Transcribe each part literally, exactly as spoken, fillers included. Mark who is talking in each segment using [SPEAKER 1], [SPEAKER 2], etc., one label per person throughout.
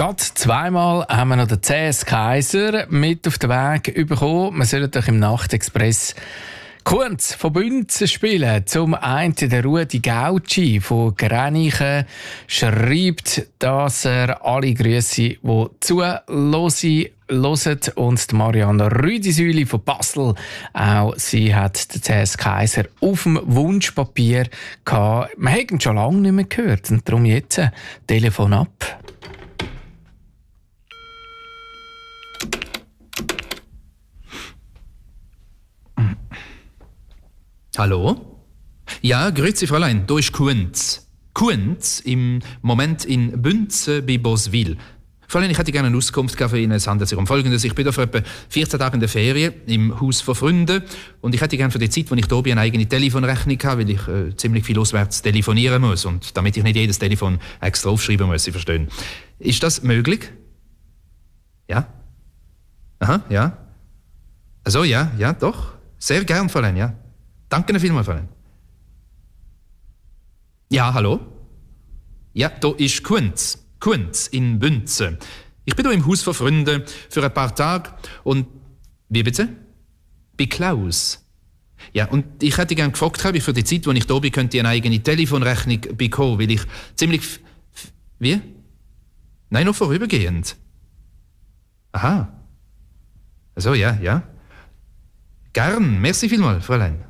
[SPEAKER 1] Gerade zweimal haben wir noch den C S Kaiser mit auf den Weg bekommen. Wir sollen doch im Nachtexpress Kunz von Bünzen spielen. Zum einen der Rudi Gauci von Grenichen schreibt, dass er alle Grüße, die zuhören, hört. Und die Marianne Rüdisüli von Basel, auch sie hat den C S Kaiser auf dem Wunschpapier gehabt. Wir haben ihn schon lange nicht mehr gehört und darum jetzt Telefon ab.
[SPEAKER 2] Hallo? Ja, grüezi Fräulein, hier ist Kunz. Kunz, im Moment in Bünzen bei Boswil. Fräulein, ich hätte gerne eine Auskunft für Ihnen. Es handelt sich um Folgendes. Ich bin da für etwa vierzehn Tage in der Ferien im Haus von Freunden und ich hätte gerne für die Zeit, wo ich hier bin, eine eigene Telefonrechnung habe, weil ich äh, ziemlich viel auswärts telefonieren muss und damit ich nicht jedes Telefon extra aufschreiben muss, Sie verstehen. Ist das möglich? Ja? Aha, ja. Also ja, ja, doch. Sehr gern, Fräulein, ja. Danke Ihnen vielmals, Fräulein. Ja, hallo? Ja, da ist Kunz. Kunz in Bünzen. Ich bin hier im Haus von Freunden für ein paar Tage und... Wie bitte? Bei Klaus. Ja, und ich hätte gerne gefragt, ob ich für die Zeit, wo ich da bin, könnte eine eigene Telefonrechnung bekommen, weil ich ziemlich... F- f- wie? Nein, noch vorübergehend. Aha. Also, ja, ja. Gern. Merci vielmals, Fräulein.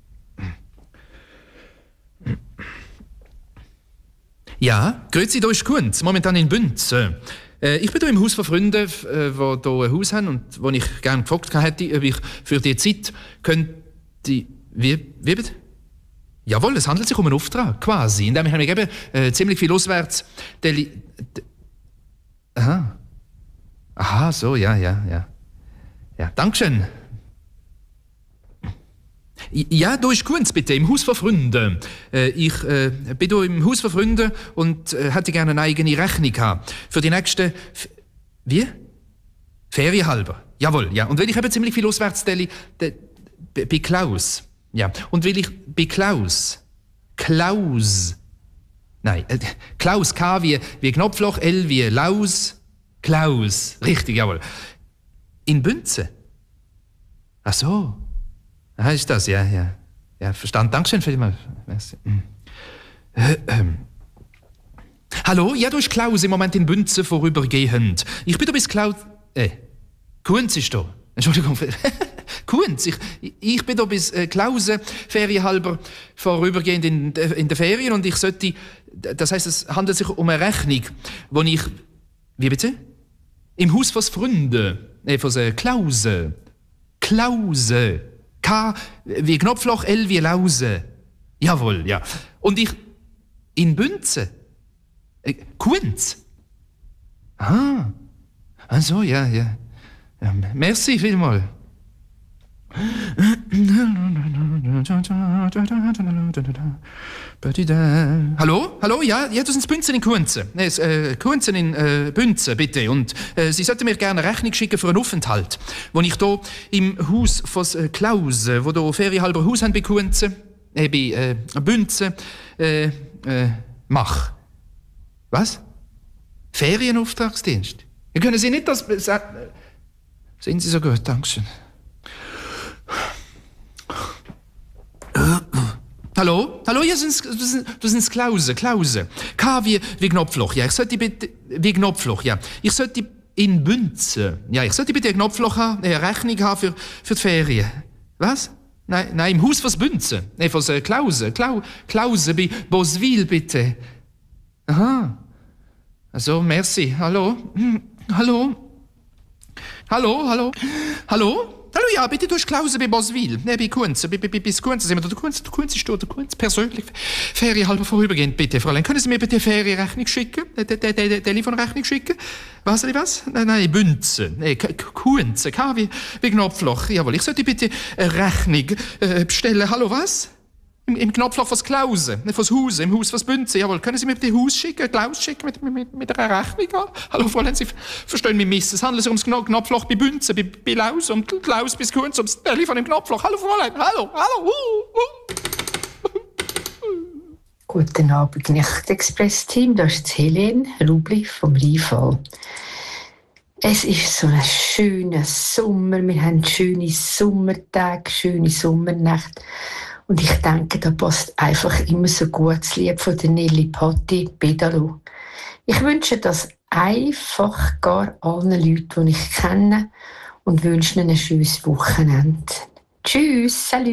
[SPEAKER 2] Ja, grüezi, da ist Kunz, momentan in Bünzen. Äh, ich bin hier im Haus von Freunden, äh, die hier ein Haus haben und wo ich gerne gefragt hätte, ob ich für die Zeit könnte... Wie, wie bitte? Jawohl, es handelt sich um einen Auftrag, quasi, indem ich mich eben äh, ziemlich viel auswärts... Deli de Aha. Aha, so, ja, ja, ja. Ja, Dankeschön. Ja, da ist Kunz, bitte, im Haus von Freunden. Äh, ich äh, bin hier im Haus von Freunden und äh, hätte gerne eine eigene Rechnung haben. Für die nächsten... F Wie? Ferienhalber. Jawohl, ja. Und weil ich eben ziemlich viel auswärts tele, bei Klaus. Ja. Und weil ich bei Klaus... Klaus... Nein, äh, Klaus, K wie, wie Knopfloch, L wie Laus... Klaus. Richtig, jawohl. In Bünzen. Ach so. Ah, ist das, ja, ja. Ja, verstanden. Dankeschön vielmals. Äh, ähm. Hallo? Ja, da ist Klaus im Moment in Bünzen vorübergehend. Ich bin da bis Klaus... Äh, Kunz ist da. Entschuldigung. Kunz, ich, ich bin da bis äh, Klause ferienhalber vorübergehend in, in der Ferien und ich sollte... Das heisst, es handelt sich um eine Rechnung, wo ich... Wie bitte? Im Haus von Freunden. Nee, von äh, Klause. Klause. K wie Knopfloch, L wie Lause. Jawohl, ja. Und ich... In Bünzen. Äh, Kunz. Ah. Ach so, ja, ja. ja merci vielmals. Hallo? Hallo? Ja, ja, das sind Bünzen in Kunzen. Nee, äh, Kunzen in äh, Bünzen, bitte. Und äh, Sie sollten mir gerne eine Rechnung schicken für einen Aufenthalt, wo ich hier im Haus von äh, Klaus, wo hier ferienhalber Haus haben bei Kunzen, äh, bei äh, Bünzen, äh, äh, mache. Was? Ferienauftragsdienst? Ja, können Sie nicht das... Äh, sind Sie so gut, Dankeschön. Hallo? Hallo, ja, das sind, das sind Klause, Klause. K wie, wie Knopfloch, ja. Ich sollte bitte, wie Knopfloch, ja. Ich sollte in Bünzen, ja, ich sollte bitte ein Knopfloch haben, eine Rechnung haben für, für die Ferien. Was? Nein, nein, im Haus von Bünzen. Nein, von äh, Klause, Klau, Klause bei Boswil, bitte. Aha. Also, merci. Hallo? Hm. Hallo? Hallo, hallo? Hallo? Hallo, ja, bitte, du hast Klause bei Boswil. Ne, bei Kunz. Bei, bei, bei Kunz sind wir da. Der Kunz, der Kunz ist da, der Kunz persönlich. Ferienhalber vorübergehend, bitte, Fräulein. Können Sie mir bitte eine Ferienrechnung schicken? Eine Telefonrechnung schicken? Was, was? Nein, nein, Bünzen. Nee, Kunz. K wie, wie Knopfloch. Jawohl, ich sollte bitte eine Rechnung äh, bestellen. Hallo, was? Im, Im Knopfloch von Klause, nicht von Haus, im Haus von Bünzen. Jawohl, können Sie mir bitte Haus schicken, Klaus schicken mit, mit, mit einer Rechnung an? Hallo, Fräulein, Sie verstehen mich miss. Es handelt sich ums Knopfloch bei Bünzen, bei, bei Laus und Klaus bis Kunz, ums Telefon im Knopfloch. Hallo, Fräulein, hallo, hallo. Uh, uh.
[SPEAKER 3] Guten Abend, Nacht-Express-Team. Da ist Helene Rubli vom Rheinfall. Es ist so ein schöner Sommer. Wir haben schöne Sommertage, schöne Sommernächte. Und ich denke, da passt einfach immer so gut das Lied von der Nelly Patti, Pedalo. Ich wünsche das einfach gar allen Leuten, die ich kenne, und wünsche ihnen ein schönes Wochenende. Tschüss, salut!